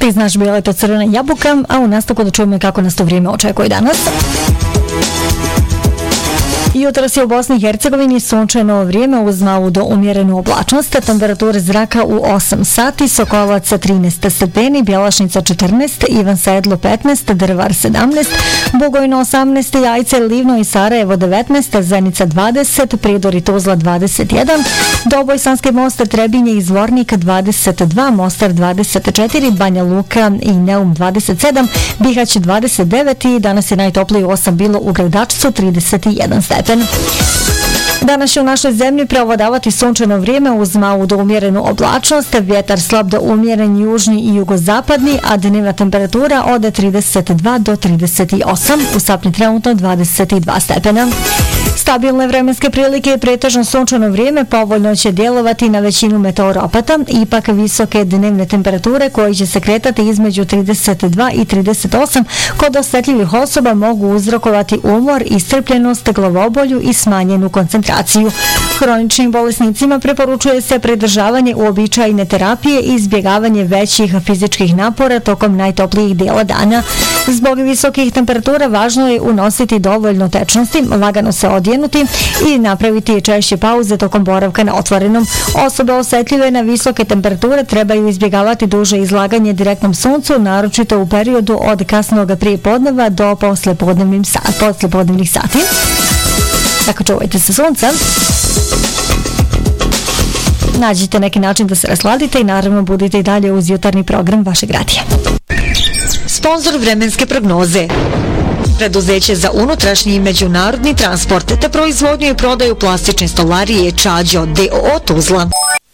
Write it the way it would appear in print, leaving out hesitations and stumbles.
Ti znaš bila je to crvena jabuka, a u nastavku da čujemo kako nas to vrijeme očekuje danas. Jutros je u Bosni i Hercegovini sunčano vrijeme uz malu do umjerenu oblačnost, temperature zraka u 8 sati, Sokolovac 13 stepeni, Bjelašnica 14, Ivan Sedlo 15, Drvar 17, Bugojno 18, Jajce, Livno i Sarajevo 19, Zenica 20, Prijedor i Tuzla 21, Doboj, Sanski Most, Trebinje i Zvornik 22, Mostar 24, Banja Luka i Neum 27, Bihać 29 i danas je najtopliji 8 bilo u Gradačcu 31 stepen. Danas će u našoj zemlji preovladavati sunčano vrijeme uz malu do umjerenu oblačnost, vjetar slab do umjeren južni i jugozapadni, a dnevna temperatura od 32 do 38, u Sapni trenutno 22 stepena. Stabilne vremenske prilike i pretežno sunčano vrijeme povoljno će djelovati na većinu meteoropata, ipak visoke dnevne temperature koje će se kretati između 32 i 38 kod osjetljivih osoba mogu uzrokovati umor, iscrpljenost, glavobolju i smanjenu koncentraciju. Hroničnim bolesnicima preporučuje se pridržavanje uobičajene terapije i izbjegavanje većih fizičkih napora tokom najtoplijih dijela dana. Zbog visokih temperatura važno je unositi dovoljno tečnosti, lagano se odjenuti i napraviti češće pauze tokom boravka na otvorenom. Osobe osjetljive na visoke temperature trebaju izbjegavati duže izlaganje direktnom suncu, naročito u periodu od kasnog prijepodneva do poslepodnevnih sati. Tako čuvajte se sunca. Nađite neki način da se rasladite i naravno budite i dalje uz jutarnji program vašeg radija. Sponzor vremenske prognoze. Preduzeće za unutrašnji i međunarodni transport te proizvodnju i prodaju plastične stolarije Čađo d.o.o. Tuzla.